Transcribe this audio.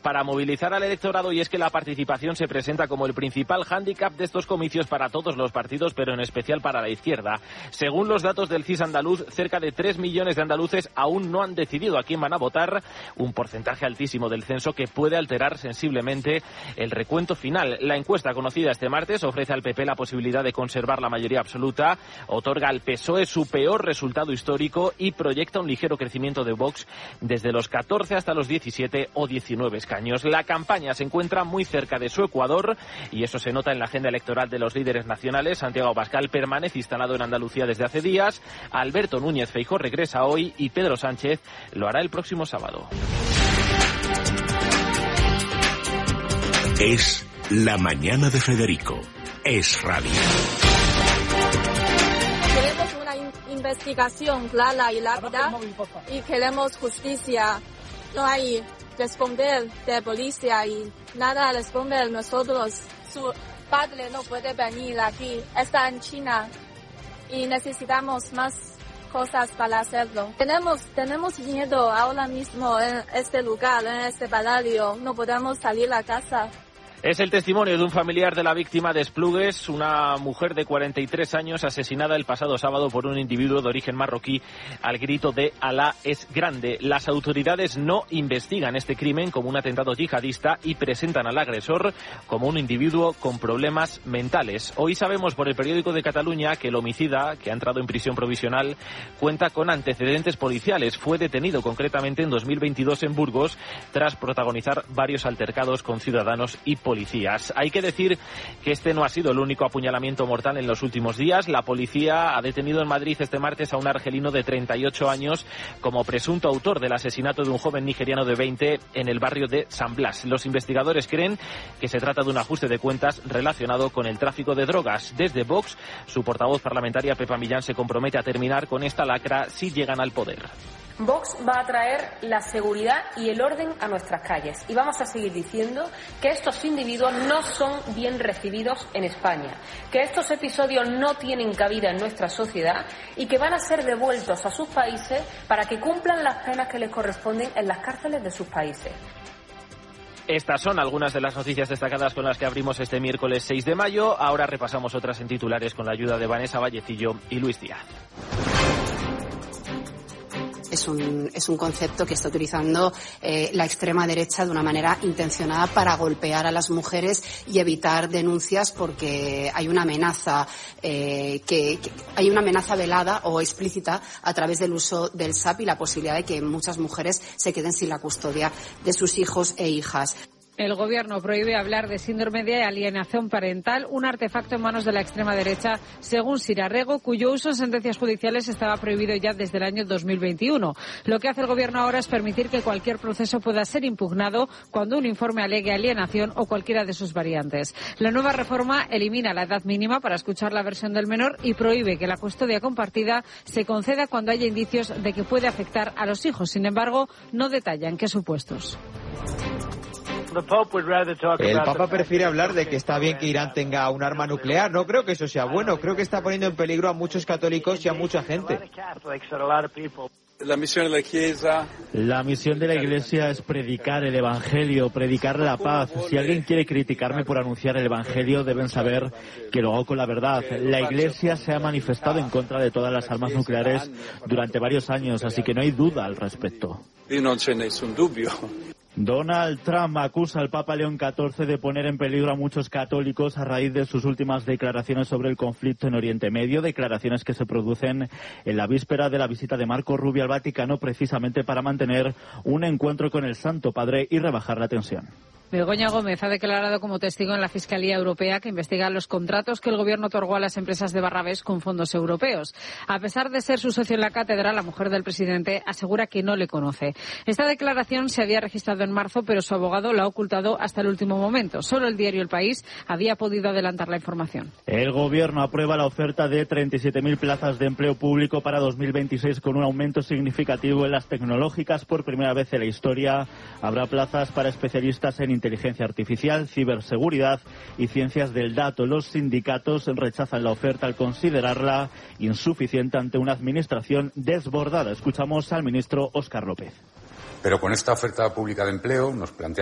para movilizar al electorado, y es que la participación se presenta como el principal hándicap de estos comicios para todos los partidos, pero en especial para la izquierda. Según los datos del CIS andaluz, cerca de 3 millones de andaluces aún no han decidido a quién van a votar, un porcentaje altísimo del censo que puede alterar sensiblemente el recuento final. La encuesta conocida este martes ofrece al PP la posibilidad de conservar la mayoría absoluta, otorga al PSOE su peor resultado histórico y proyecta un ligero crecimiento de Vox desde los 14 hasta los 17 o 19 escaños. La campaña se encuentra muy cerca de su ecuador y eso se nota en la agenda electoral de los líderes nacionales. Santiago Abascal permanece instalado en Andalucía desde hace días, Alberto Núñez Feijóo regresa hoy y Pedro Sánchez lo hará el próximo sábado. Es la mañana de Federico. Es radio. Queremos una investigación clara y rápida y queremos justicia. No hay responder de policía y nada responder nosotros. Su padre no puede venir aquí, está en China y necesitamos más cosas para hacerlo. Tenemos miedo ahora mismo en este lugar, en este palacio, no podemos salir a casa. Es el testimonio de un familiar de la víctima de Esplugues, una mujer de 43 años asesinada el pasado sábado por un individuo de origen marroquí al grito de Alá es grande. Las autoridades no investigan este crimen como un atentado yihadista y presentan al agresor como un individuo con problemas mentales. Hoy sabemos por el periódico de Cataluña que el homicida, que ha entrado en prisión provisional, cuenta con antecedentes policiales. Fue detenido concretamente en 2022 en Burgos tras protagonizar varios altercados con ciudadanos y policías. Hay que decir que este no ha sido el único apuñalamiento mortal en los últimos días. La policía ha detenido en Madrid este martes a un argelino de 38 años como presunto autor del asesinato de un joven nigeriano de 20 en el barrio de San Blas. Los investigadores creen que se trata de un ajuste de cuentas relacionado con el tráfico de drogas. Desde Vox, su portavoz parlamentaria Pepa Millán se compromete a terminar con esta lacra si llegan al poder. Vox va a traer la seguridad y el orden a nuestras calles y vamos a seguir diciendo que estos individuos no son bien recibidos en España, que estos episodios no tienen cabida en nuestra sociedad y que van a ser devueltos a sus países para que cumplan las penas que les corresponden en las cárceles de sus países. Estas son algunas de las noticias destacadas con las que abrimos este miércoles 6 de mayo. Ahora repasamos otras en titulares con la ayuda de Vanessa Vallecillo y Luis Díaz. Es un concepto que está utilizando la extrema derecha de una manera intencionada para golpear a las mujeres y evitar denuncias porque hay una amenaza hay una amenaza velada o explícita a través del uso del SAP y la posibilidad de que muchas mujeres se queden sin la custodia de sus hijos e hijas. El Gobierno prohíbe hablar de síndrome de alienación parental, un artefacto en manos de la extrema derecha, según Sirarrego, cuyo uso en sentencias judiciales estaba prohibido ya desde el año 2021. Lo que hace el Gobierno ahora es permitir que cualquier proceso pueda ser impugnado cuando un informe alegue alienación o cualquiera de sus variantes. La nueva reforma elimina la edad mínima para escuchar la versión del menor y prohíbe que la custodia compartida se conceda cuando haya indicios de que puede afectar a los hijos. Sin embargo, no detalla en qué supuestos. El Papa prefiere hablar de que está bien que Irán tenga un arma nuclear. No creo que eso sea bueno. Creo que está poniendo en peligro a muchos católicos y a mucha gente. La misión de la Iglesia es predicar el Evangelio, predicar la paz. Si alguien quiere criticarme por anunciar el Evangelio, deben saber que lo hago con la verdad. La Iglesia se ha manifestado en contra de todas las armas nucleares durante varios años, así que no hay duda al respecto. Donald Trump acusa al Papa León XIV de poner en peligro a muchos católicos a raíz de sus últimas declaraciones sobre el conflicto en Oriente Medio, declaraciones que se producen en la víspera de la visita de Marco Rubio al Vaticano precisamente para mantener un encuentro con el Santo Padre y rebajar la tensión. Begoña Gómez ha declarado como testigo en la Fiscalía Europea que investiga los contratos que el Gobierno otorgó a las empresas de Barrabés con fondos europeos. A pesar de ser su socio en la cátedra, la mujer del presidente asegura que no le conoce. Esta declaración se había registrado en marzo, pero su abogado la ha ocultado hasta el último momento. Solo el diario El País había podido adelantar la información. El Gobierno aprueba la oferta de 37.000 plazas de empleo público para 2026 con un aumento significativo en las tecnológicas. Por primera vez en la historia habrá plazas para especialistas en inteligencia artificial, ciberseguridad y ciencias del dato. Los sindicatos rechazan la oferta al considerarla insuficiente ante una administración desbordada. Escuchamos al ministro Óscar López. Pero con esta oferta pública de empleo nos planteamos